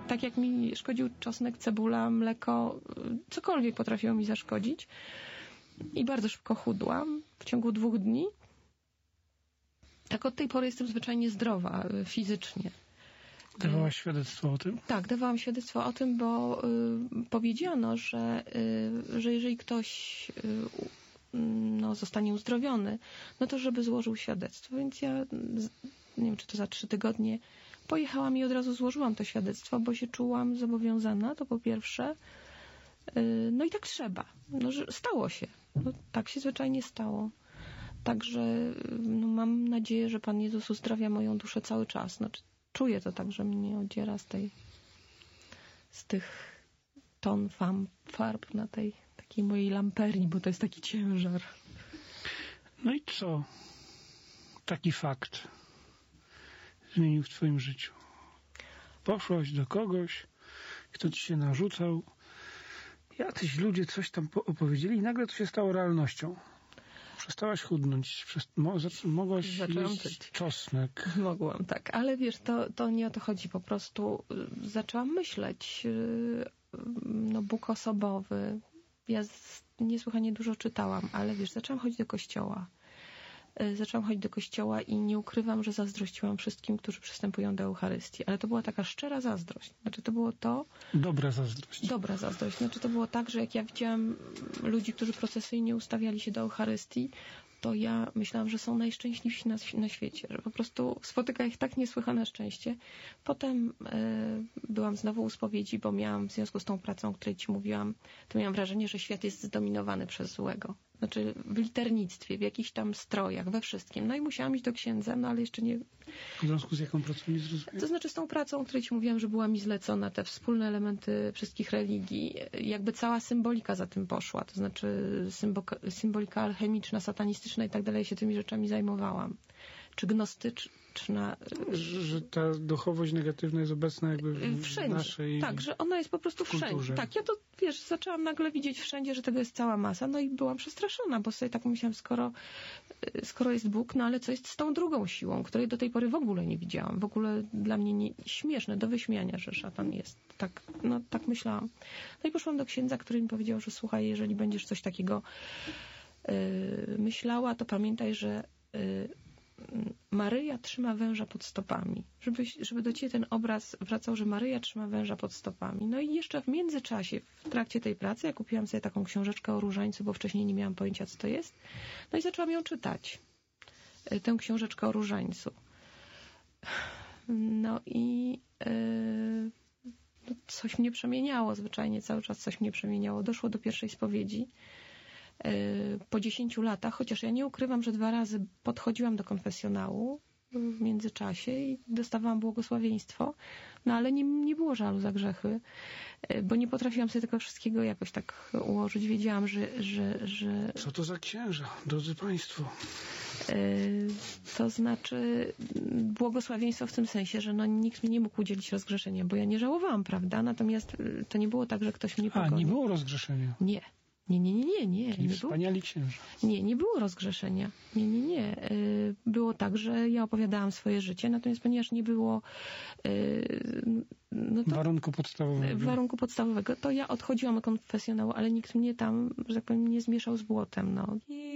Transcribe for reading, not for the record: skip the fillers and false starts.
tak jak mi szkodził czosnek, cebula, mleko, cokolwiek potrafiło mi zaszkodzić. I bardzo szybko chudłam w ciągu 2 dni. Tak od tej pory jestem zwyczajnie zdrowa fizycznie. Dawałaś świadectwo o tym? Tak, dawałam świadectwo o tym, bo powiedziano, że jeżeli ktoś zostanie uzdrowiony, no to żeby złożył świadectwo. Więc ja, nie wiem, czy to za 3 tygodnie, pojechałam i od razu złożyłam to świadectwo, bo się czułam zobowiązana, to po pierwsze. No i tak trzeba. No, że stało się. No, tak się zwyczajnie stało. Także mam nadzieję, że Pan Jezus uzdrawia moją duszę cały czas. Znaczy, czuję to tak, że mnie odziera z tych ton farb na tej takiej mojej lamperii, bo to jest taki ciężar. No i co taki fakt zmienił w twoim życiu? Poszłaś do kogoś, kto ci się narzucał, jacyś ludzie coś tam opowiedzieli i nagle to się stało realnością. Przestałaś chudnąć, mogłaś jeść czosnek. Mogłam, tak. Ale wiesz, to nie o to chodzi. Po prostu zaczęłam myśleć. Bóg osobowy. Ja niesłychanie dużo czytałam, ale wiesz, zaczęłam chodzić do kościoła. I nie ukrywam, że zazdrościłam wszystkim, którzy przystępują do Eucharystii. Ale to była taka szczera zazdrość. Znaczy to było to... Dobra zazdrość. Dobra zazdrość. Znaczy to było tak, że jak ja widziałam ludzi, którzy procesyjnie ustawiali się do Eucharystii, to ja myślałam, że są najszczęśliwsi na świecie, że po prostu spotyka ich tak niesłychane szczęście. Potem byłam znowu u spowiedzi, bo miałam w związku z tą pracą, o której ci mówiłam, to miałam wrażenie, że świat jest zdominowany przez złego. Znaczy w liternictwie, w jakichś tam strojach, we wszystkim. No i musiałam iść do księdza, no ale jeszcze nie... W związku z jaką pracą nie zrozumiałam? To znaczy z tą pracą, o której ci mówiłam, że była mi zlecona, te wspólne elementy wszystkich religii. Jakby cała symbolika za tym poszła. To znaczy symbolika alchemiczna, satanistyczna i tak dalej, się tymi rzeczami zajmowałam. Czy gnostyczna... Że ta duchowość negatywna jest obecna jakby w naszej... Tak, że ona jest po prostu wszędzie. Kulturze. Tak, ja to, wiesz, zaczęłam nagle widzieć wszędzie, że tego jest cała masa, no i byłam przestraszona, bo sobie tak myślałam, skoro jest Bóg, no ale co jest z tą drugą siłą, której do tej pory w ogóle nie widziałam. W ogóle dla mnie śmieszne, do wyśmiania, że szatan jest. Tak myślałam. No i poszłam do księdza, który mi powiedział, że słuchaj, jeżeli będziesz coś takiego myślała, to pamiętaj, że Maryja trzyma węża pod stopami. Żeby do ciebie ten obraz wracał, że Maryja trzyma węża pod stopami. No i jeszcze w międzyczasie, w trakcie tej pracy, ja kupiłam sobie taką książeczkę o różańcu, bo wcześniej nie miałam pojęcia, co to jest. No i zaczęłam ją czytać. Tę książeczkę o różańcu. No i coś mnie przemieniało zwyczajnie, cały czas coś mnie przemieniało. Doszło do pierwszej spowiedzi. Po 10 latach, chociaż ja nie ukrywam, że 2 razy podchodziłam do konfesjonału w międzyczasie i dostawałam błogosławieństwo, no ale nie było żalu za grzechy, bo nie potrafiłam sobie tego wszystkiego jakoś tak ułożyć. Wiedziałam, że... Co to za księża, drodzy Państwo? To znaczy błogosławieństwo w tym sensie, że nikt mi nie mógł udzielić rozgrzeszenia, bo ja nie żałowałam, prawda? Natomiast to nie było tak, że ktoś mnie pogonił. Nie było rozgrzeszenia? Nie. Nie. Czyli wspaniali księża. Nie było rozgrzeszenia. Nie. Było tak, że ja opowiadałam swoje życie, natomiast ponieważ nie było warunku podstawowego, to ja odchodziłam do konfesjonału, ale nikt mnie tam, że tak powiem, nie zmieszał z błotem.